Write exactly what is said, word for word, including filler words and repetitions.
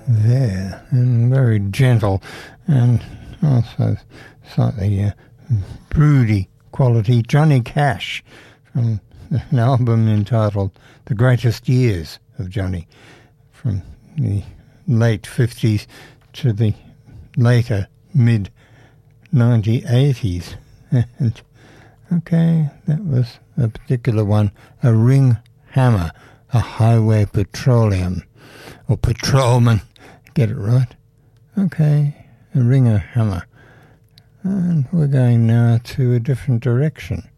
there, and very gentle, and also slightly uh, broody quality. Johnny Cash from an album entitled The Greatest Years of Johnny, from the late fifties to the later mid nineteen eighties. And okay, that was a particular one, a ring hammer, a highway petroleum, or patrolman, get it right? Okay, a ringer hammer. And we're going now to a different direction.